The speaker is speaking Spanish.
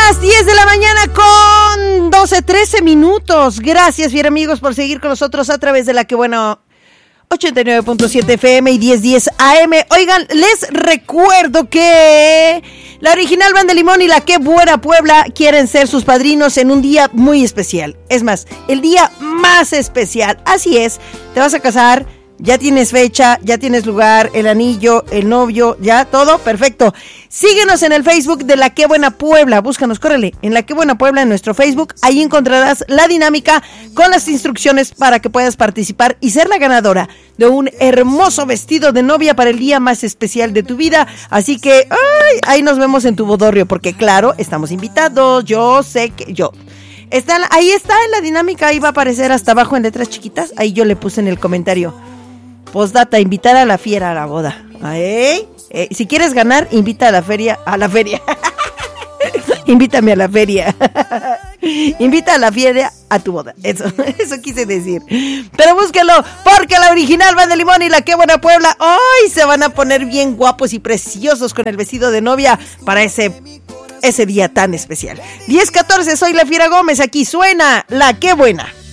las 10 de la mañana con 13 minutos. Gracias, fiel amigos, por seguir con nosotros a través de la que bueno 89.7 FM y 1010 AM. Oigan, les recuerdo que la Original Banda Limón y la Qué Buena Puebla quieren ser sus padrinos en un día muy especial. Es más, el día más especial. Así es, te vas a casar, ya tienes fecha, ya tienes lugar, el anillo, el novio, ya todo perfecto. Síguenos en el Facebook de La Qué Buena Puebla, búscanos, córrele, en La Qué Buena Puebla en nuestro Facebook. Ahí encontrarás la dinámica con las instrucciones para que puedas participar y ser la ganadora de un hermoso vestido de novia para el día más especial de tu vida. Así que ahí nos vemos en tu bodorrio, porque claro, estamos invitados. Yo sé que ahí está en la dinámica, ahí va a aparecer hasta abajo en letras chiquitas. Ahí yo le puse en el comentario: postdata, invitar a la fiera a la boda. Si quieres ganar, invita a la feria. Invítame a la feria. Invita a la feria a tu boda. Eso quise decir. Pero búsquelo, porque la Original Banda Limón y la Qué Buena Puebla hoy se van a poner bien guapos y preciosos con el vestido de novia para ese día tan especial. 10:14, soy la Fiera Gómez. Aquí suena La Qué Buena.